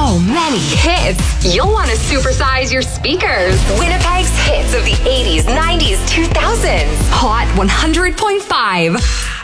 so many hits. You'll want to supersize your speakers. Winnipeg's hits of the 80s, 90s, 2000s. Hot 100.5.